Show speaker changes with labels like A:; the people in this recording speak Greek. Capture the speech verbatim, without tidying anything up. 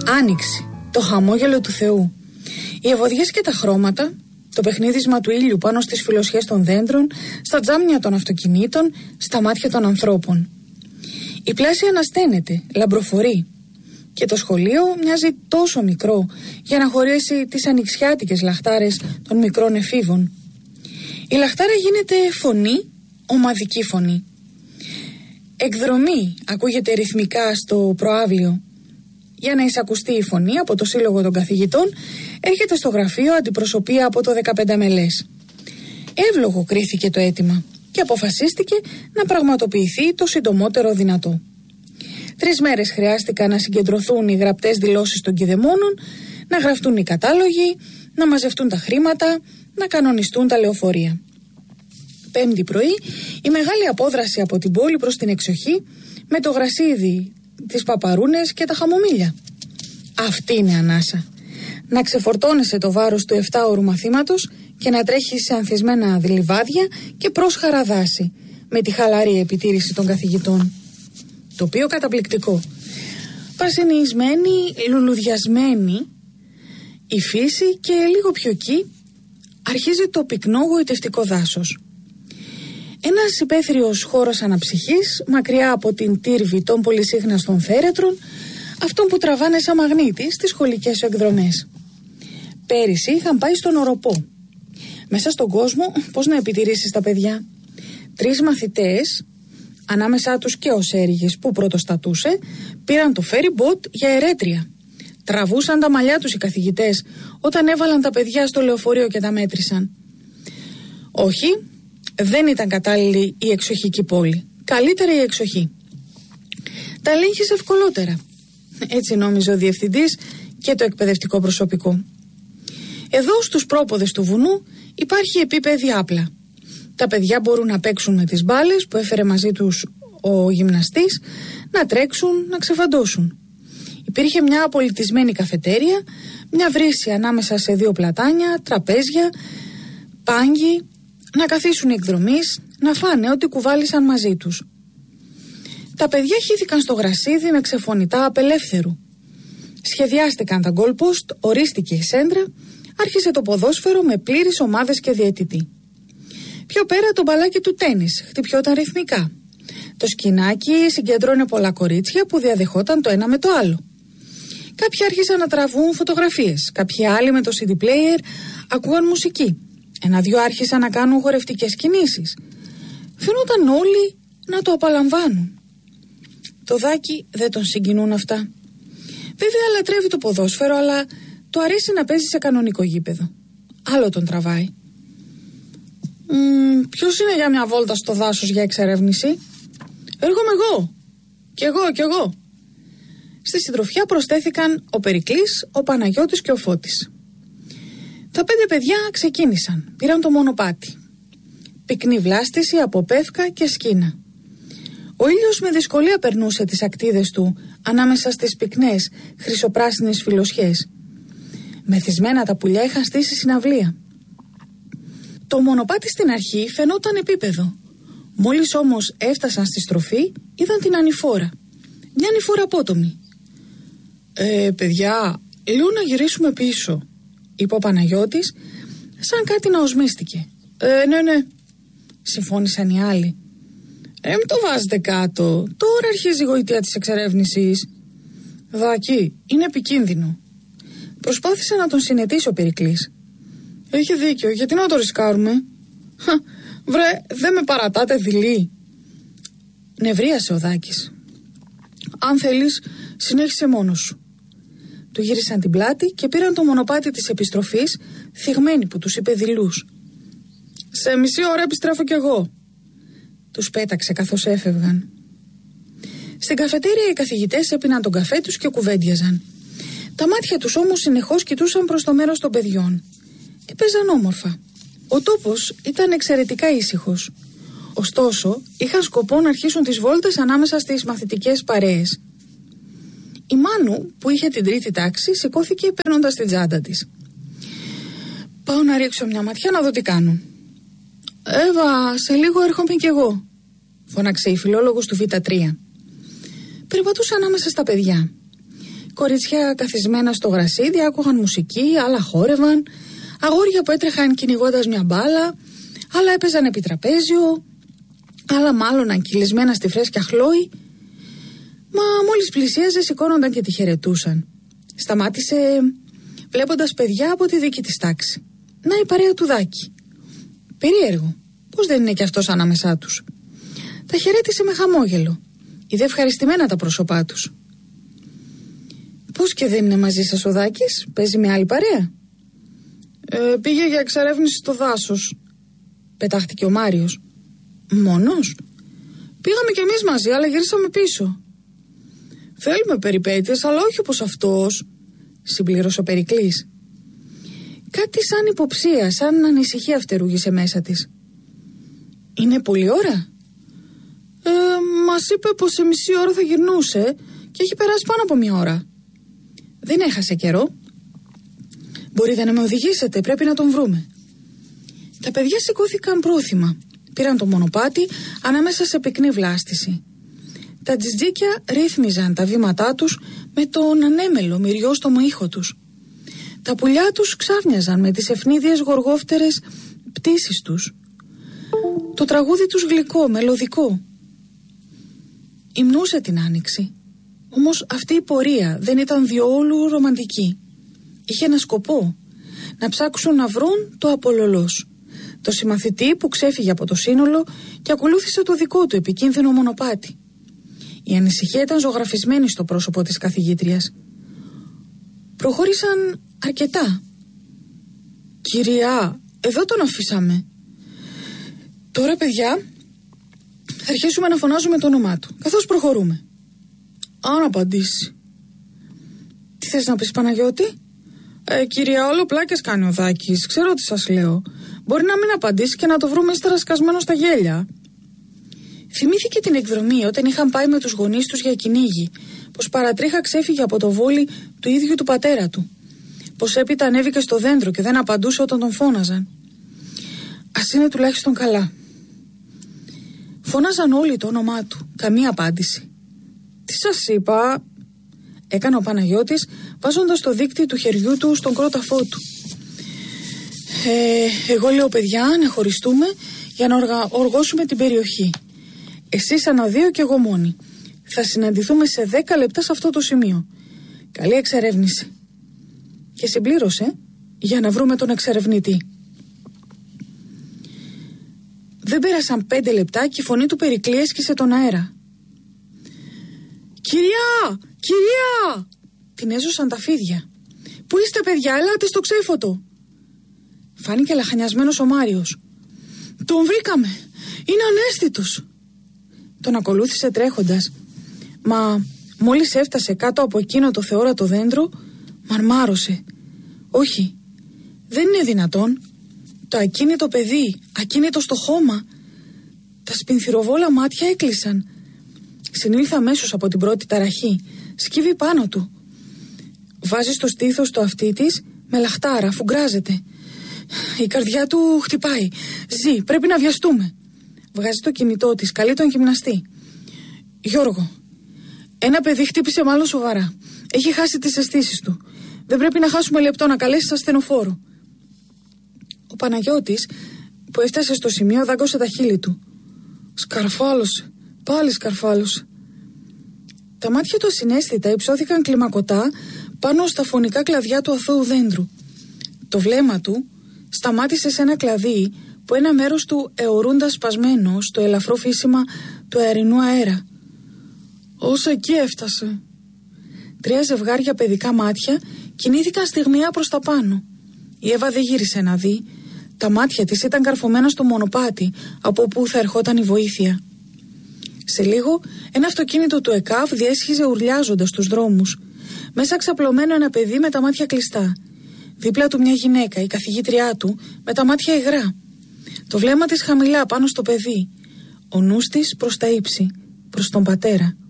A: Άνοιξη, το χαμόγελο του Θεού, οι ευωδιές και τα χρώματα, το παιχνίδισμα του ήλιου πάνω στις φιλοσιές των δέντρων, στα τζάμια των αυτοκινήτων, στα μάτια των ανθρώπων. Η πλάση ανασταίνεται, λαμπροφορεί και το σχολείο μοιάζει τόσο μικρό για να χωρέσει τις ανοιξιάτικες λαχτάρες των μικρών εφήβων. Η λαχτάρα γίνεται φωνή, ομαδική φωνή. Εκδρομή ακούγεται ρυθμικά στο προαύλιο. Για να εισακουστεί η φωνή από το Σύλλογο των Καθηγητών, έρχεται στο γραφείο αντιπροσωπεία από το δεκαπέντε μελές. Εύλογο κρίθηκε το αίτημα και αποφασίστηκε να πραγματοποιηθεί το συντομότερο δυνατό. Τρεις μέρες χρειάστηκαν να συγκεντρωθούν οι γραπτές δηλώσεις των κηδεμόνων, να γραφτούν οι κατάλογοι, να μαζευτούν τα χρήματα, να κανονιστούν τα λεωφορεία. Πέμπτη πρωί, η μεγάλη απόδραση από την πόλη προς την εξοχή, με το γρασίδι, τις παπαρούνες και τα χαμομήλια. Αυτή είναι ανάσα. Να ξεφορτώνεσαι το βάρος του εφτάωρου μαθήματος και να τρέχεις σε ανθισμένα λιβάδια και πρόσχαρα δάση, με τη χαλαρή επιτήρηση των καθηγητών. Τοπίο καταπληκτικό. Παρσενιισμένη, λουλουδιασμένη η φύση και λίγο πιο εκεί αρχίζει το πυκνό γοητευτικό δάσος. Ένας υπαίθριος χώρος αναψυχής, μακριά από την τύρβη των πολυσύχναστων θέρετρων, αυτών που τραβάνε σαν μαγνήτη στις σχολικές εκδρομές. Πέρυσι είχαν πάει στον Οροπό. Μέσα στον κόσμο πώς να επιτηρήσεις τα παιδιά. Τρεις μαθητές, ανάμεσά τους και ο Σέριγης που πρωτοστατούσε, πήραν το ferry boat για Ερέτρια. Τραβούσαν τα μαλλιά τους οι καθηγητές όταν έβαλαν τα παιδιά στο λεωφορείο και τα μέτρησαν. Όχι, δεν ήταν κατάλληλη η εξοχική πόλη. Καλύτερα η εξοχή. Τα ελέγχεις ευκολότερα. Έτσι νόμιζε ο διευθυντής και το εκπαιδευτικό προσωπικό. Εδώ στους πρόποδες του βουνού υπάρχει επίπεδη άπλα. Τα παιδιά μπορούν να παίξουν με τις μπάλες που έφερε μαζί τους ο γυμναστής, να τρέξουν, να ξεφαντώσουν. Υπήρχε μια απολυτισμένη καφετέρια, μια βρύση ανάμεσα σε δύο πλατάνια, τραπέζια, πάγκοι, να καθίσουν οι εκδρομείς, να φάνε ό,τι κουβάλισαν μαζί τους. Τα παιδιά χύθηκαν στο γρασίδι με ξεφωνητά απελεύθερου. Σχεδιάστηκαν τα goal post, ορίστηκε η σέντρα, άρχισε το ποδόσφαιρο με πλήρεις ομάδες και διαιτητή. Πιο πέρα το μπαλάκι του τένις χτυπιόταν ρυθμικά. Το σκηνάκι συγκεντρώνε πολλά κορίτσια που διαδεχόταν το ένα με το άλλο. Κάποιοι άρχισαν να τραβούν φωτογραφίες, κάποιοι άλλοι με το σι ντι player ακούγαν μουσική. Ένα-δυο άρχισαν να κάνουν χορευτικές κινήσεις. Φαινόταν όλοι να το απαλαμβάνουν. Το Δάκη δεν τον συγκινούν αυτά. Βέβαια λατρεύει το ποδόσφαιρο, αλλά του αρέσει να παίζει σε κανονικό γήπεδο. Άλλο τον τραβάει. Μ, ποιος είναι για μια βόλτα στο δάσος για εξερεύνηση? Έρχομαι εγώ. Κι εγώ, κι εγώ. Στη συντροφιά προσθέθηκαν ο Περικλής, ο Παναγιώτης και ο Φώτης. Τα πέντε παιδιά ξεκίνησαν, πήραν το μονοπάτι. Πυκνή βλάστηση από πεύκα και σκίνα. Ο ήλιος με δυσκολία περνούσε τις ακτίδες του ανάμεσα στις πυκνές χρυσοπράσινες φιλοσιές. Μεθυσμένα τα πουλιά είχαν στήσει συναυλία. Το μονοπάτι στην αρχή φαινόταν επίπεδο. Μόλις όμως έφτασαν στη στροφή, είδαν την ανηφόρα. Μια ανηφόρα απότομη. Ε, παιδιά, λέω να γυρίσουμε πίσω, είπε ο Παναγιώτης, σαν κάτι να οσμίστηκε. Ε, ναι, ναι, συμφώνησαν οι άλλοι. Ε, μην το βάζετε κάτω. Τώρα αρχίζει η γοητεία της εξερεύνησης. Δάκη, είναι επικίνδυνο. Προσπάθησε να τον συνετίσει ο Περικλής. Έχει δίκιο, γιατί να το ρισκάρουμε? Βρε, δεν με παρατάτε δειλή. Νευρίασε ο Δάκης. Αν θέλεις, συνέχισε μόνος σου. Του γύρισαν την πλάτη και πήραν το μονοπάτι της επιστροφής, θυγμένοι που τους είπε δειλούς. Σε μισή ώρα επιστρέφω κι εγώ. Τους πέταξε καθώς έφευγαν. Στην καφετέρια οι καθηγητές έπιναν τον καφέ τους και κουβέντιαζαν. Τα μάτια τους όμως συνεχώς κοιτούσαν προς το μέρος των παιδιών. Έπαιζαν όμορφα. Ο τόπος ήταν εξαιρετικά ήσυχος. Ωστόσο, είχαν σκοπό να αρχίσουν τις βόλτες ανάμεσα στις μαθητικές παρέες. Η Μάνου, που είχε την τρίτη τάξη, σηκώθηκε παίρνοντας την τσάντα της. Πάω να ρίξω μια ματιά να δω τι κάνουν. Εύα, σε λίγο έρχομαι κι εγώ, φώναξε η φιλόλογος του Β τρία. Περπατούσε ανάμεσα στα παιδιά. Κορίτσια καθισμένα στο γρασίδι άκουγαν μουσική, άλλα χόρευαν. Αγόρια που έτρεχαν κυνηγώντας μια μπάλα, άλλα έπαιζαν επί τραπέζιο, άλλα μάλλον κυλισμένα στη φρέσκια χλόη. Μα μόλις πλησίαζε σηκώνονταν και τη χαιρετούσαν. Σταμάτησε βλέποντας παιδιά από τη δική της τάξη. Να η παρέα του Δάκη. Περίεργο, πώς δεν είναι κι αυτός ανάμεσά τους. Τα χαιρέτησε με χαμόγελο. Είδε ευχαριστημένα τα πρόσωπά τους. Πώς και δεν είναι μαζί σας ο Δάκης, παίζει με άλλη παρέα? Ε, πήγε για εξερεύνηση στο δάσος, πετάχτηκε ο Μάριος. Μόνος? Πήγαμε κι εμείς μαζί, αλλά γυρίσαμε πίσω. Θέλουμε περιπέτειες, αλλά όχι όπως αυτός, συμπλήρωσε ο Περικλής. Κάτι σαν υποψία, σαν ανησυχία φτερούγησε μέσα της. Είναι πολλή ώρα? Ε, μας είπε πως σε μισή ώρα θα γυρνούσε και έχει περάσει πάνω από μια ώρα. Δεν έχασε καιρό. Μπορείτε να με οδηγήσετε, πρέπει να τον βρούμε. Τα παιδιά σηκώθηκαν πρόθυμα. Πήραν το μονοπάτι ανάμεσα σε πυκνή βλάστηση. Τα τζιτζίκια ρύθμιζαν τα βήματά τους με τον ανέμελο μυριόστομο ήχο τους. Τα πουλιά τους ξάφνιαζαν με τις ευνίδιες γοργόφτερες πτήσεις τους. Το τραγούδι τους γλυκό, μελωδικό. Υμνούσε την άνοιξη. Όμως αυτή η πορεία δεν ήταν διόλου ρομαντική. Είχε ένα σκοπό, να ψάξουν να βρουν το απολολός, το συμμαθητή που ξέφυγε από το σύνολο και ακολούθησε το δικό του επικίνδυνο μονοπάτι. Η ανησυχία ήταν ζωγραφισμένη στο πρόσωπο της καθηγήτριας. Προχώρησαν αρκετά. «Κυρία, εδώ τον αφήσαμε. Τώρα, παιδιά, θα αρχίσουμε να φωνάζουμε το όνομά του, καθώς προχωρούμε. Αν απαντήσει». «Τι θες να πεις, Παναγιώτη?» Ε, κυρία, όλο πλάκες κάνει ο Δάκης, ξέρω τι σας λέω. Μπορεί να μην απαντήσει και να το βρούμε ύστερα σκασμένο στα γέλια. Θυμήθηκε την εκδρομή όταν είχαν πάει με τους γονείς τους για κυνήγι, πως παρατρίχα ξέφυγε από το βόλι του ίδιου του πατέρα του. Πως έπειτα ανέβηκε στο δέντρο και δεν απαντούσε όταν τον φώναζαν. Ας είναι τουλάχιστον καλά. Φώναζαν όλοι το όνομά του, καμία απάντηση. Τι σας είπα? Έκανε ο Παναγιώτης βάζοντας το δίκτυ του χεριού του στον κρόταφό του. Ε, εγώ λέω, παιδιά, να χωριστούμε για να οργα... οργώσουμε την περιοχή. Εσείς ανά δύο και εγώ μόνη. Θα συναντηθούμε σε δέκα λεπτά σε αυτό το σημείο. Καλή εξερεύνηση. Και συμπλήρωσε για να βρούμε τον εξερευνητή. Δεν πέρασαν πέντε λεπτά και η φωνή του Περικλή έσκησε τον αέρα. «Κυρία! Κυρία!» Την έζωσαν τα φίδια. «Πού είστε, παιδιά, ελάτε στο ξέφωτο!» Φάνηκε λαχανιασμένος ο Μάριος. «Τον βρήκαμε! Είναι ανέστητος!» Τον ακολούθησε τρέχοντας. Μα μόλις έφτασε κάτω από εκείνο το θεόρατο δέντρο, μαρμάρωσε. Όχι, δεν είναι δυνατόν. Το ακίνητο παιδί, ακίνητο στο χώμα. Τα σπινθυροβόλα μάτια έκλεισαν. Συνήλθε αμέσως από την πρώτη ταραχή. Σκύβει πάνω του. Βάζει στο στήθος το αυτί της με λαχτάρα, φουγκράζεται. Η καρδιά του χτυπάει. Ζει, πρέπει να βιαστούμε. Βγάζει το κινητό της, καλεί τον γυμναστή. Γιώργο, ένα παιδί χτύπησε μάλλον σοβαρά. Έχει χάσει τις αισθήσεις του. Δεν πρέπει να χάσουμε λεπτό, να καλέσει ασθενοφόρο. Ο Παναγιώτης, που έφτασε στο σημείο, δάγκωσε τα χείλη του. Σκαρφάλωσε, πάλι σκαρφάλωσε. Τα μάτια του ασυναίσθητα υψώθηκαν κλιμακωτά πάνω στα φωνικά κλαδιά του αθώου δέντρου. Το βλέμμα του σταμάτησε σε ένα κλαδί που ένα μέρος του αιωρούντα σπασμένο στο ελαφρό φύσιμα του αερινού αέρα. Όσο εκεί έφτασε. Τρία ζευγάρια παιδικά μάτια κινήθηκαν στιγμιαία προς τα πάνω. Η Εύα δεν γύρισε να δει. Τα μάτια της ήταν καρφωμένα στο μονοπάτι από όπου θα ερχόταν η βοήθεια. Σε λίγο ένα αυτοκίνητο του ΕΚΑΒ διέσχιζε ουρλιάζοντας τους δρόμους. Μέσα ξαπλωμένο ένα παιδί με τα μάτια κλειστά. Δίπλα του μια γυναίκα, η καθηγήτριά του, με τα μάτια υγρά. Το βλέμμα της χαμηλά πάνω στο παιδί. Ο νους της προς τα ύψη, προς τον πατέρα.